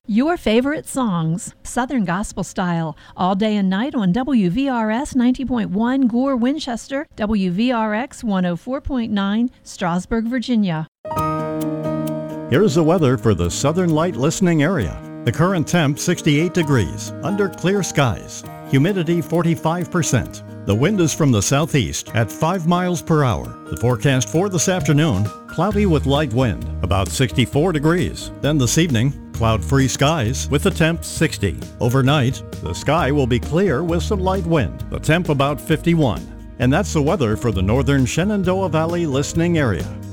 Your favorite songs, Southern Gospel Style, all day and night on WVRS 90.1 Gore, Winchester, WVRX 104.9 Strasburg, Virginia. Here's the weather for the Southern Light listening area. The current temp 68 degrees, under clear skies. Humidity 45%. The wind is from the southeast at 5 miles per hour. The forecast for this afternoon, cloudy with light wind, about 64 degrees. Then this evening, cloud-free skies with the temp 60. Overnight, the sky will be clear with some light wind. The temp about 51. And that's the weather for the northern Shenandoah Valley listening area.